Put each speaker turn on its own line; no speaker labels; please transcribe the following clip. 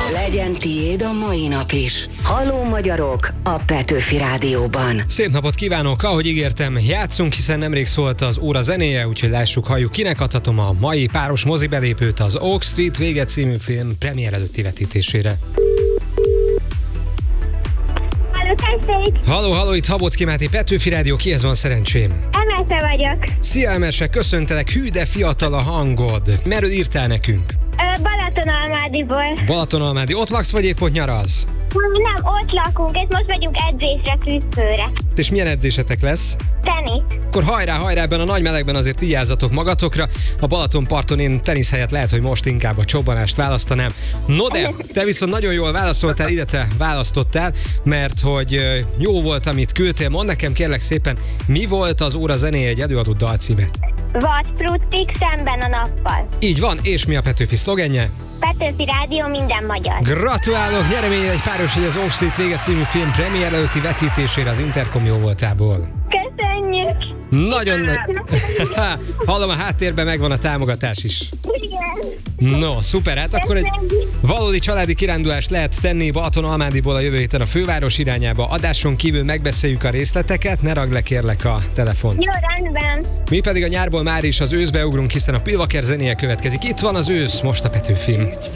Legyen tiéd a mai nap is. Halló magyarok a Petőfi Rádióban.
Szép napot kívánok! Ahogy ígértem, játszunk, hiszen nemrég szólt az óra zenéje, úgyhogy lássuk, halljuk, kinek adhatom a mai páros mozibelépőt az Oak Street Vége című film premier előtti vetítésére. Halló, itt Habocki Máté, Petőfi Rádió, kihez van szerencsém?
Emese vagyok.
Szia Emese, köszöntelek, hű de fiatal a hangod. Merről írtál nekünk?
Balatonalmádiból.
Balatonalmádi, ott laksz vagy épp ott nyaralsz?
Nem, ott lakunk, és most megyünk edzésre Küszfőre.
És milyen edzésetek lesz?
Tenisz.
Akkor hajrá, ebben a nagy melegben azért vigyázzatok magatokra. A Balatonparton én tenisz helyett lehet, hogy most inkább a csobbanást választanám. No de, te viszont nagyon jól válaszoltál, ide te választottál, mert hogy jó volt, amit küldtél. Mondd nekem kérlek szépen, mi volt az óra zenéje egy előadott dalcíme?
Vadpruttik szemben a nappal.
Így van, és mi a Petőfi szlogenje?
Petőfi Rádió minden magyar.
Gratulálok, nyereményed egy páros, hogy az Oak Street Vége című film premier előtti vetítésére az Intercom jó voltából.
Köszönjük!
Nagyon nagy... Hallom, a háttérben megvan a támogatás is.
Igen.
No, szuper, hát akkor egy valódi családi kirándulást lehet tenni Balatonalmádiból a jövő héten a főváros irányába. Adáson kívül megbeszéljük a részleteket, ne ragd le kérlek a telefont.
Jó, rendben.
Mi pedig a nyárból már is az őszbe ugrunk, hiszen a Pilvaker zenéje következik. Itt van az ősz, most a Petőfin.